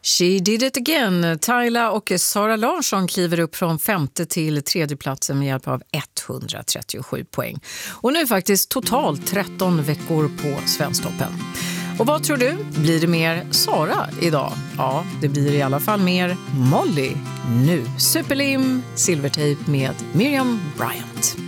She did it again. Tyla och Sara Larsson kliver upp från 5:e till 3:e platsen med hjälp av 137 poäng. Och nu faktiskt totalt 13 veckor på Svensktoppen. Och vad tror du? Blir det mer Sara idag? Ja, det blir i alla fall mer Molly nu. Superlim, Silvertape med Miriam Bryant.